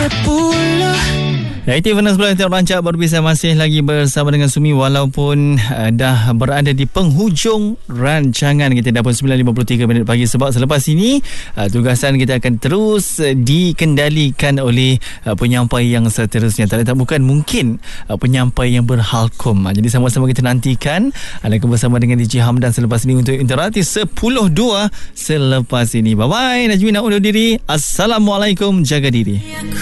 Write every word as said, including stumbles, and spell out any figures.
sepuluh. Aktif Anas Belah Tiap Rancak baru bisa masih lagi bersama dengan Sumi walaupun uh, dah berada di penghujung rancangan kita dah pun sembilan lima puluh tiga minit pagi sebab selepas ini uh, tugasan kita akan terus uh, dikendalikan oleh uh, penyampai yang seterusnya. Tak tak bukan mungkin uh, penyampai yang berhalkom. Uh, jadi sama-sama kita nantikan anda akan bersama dengan D J Hamdan selepas ini untuk interaktif sepuluh dua selepas ini. Bye bye. Najmi nak undur diri. Assalamualaikum, jaga diri.